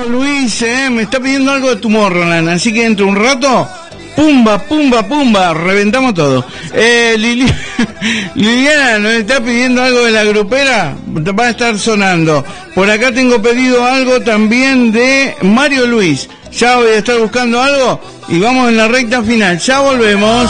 Luis, me está pidiendo algo de Tomorrowland, así que dentro de un rato, pumba, reventamos todo. Liliana nos está pidiendo algo de la grupera, va a estar sonando. Por acá tengo pedido algo también de Mario Luis. Ya voy a estar buscando algo y vamos en la recta final. Ya volvemos.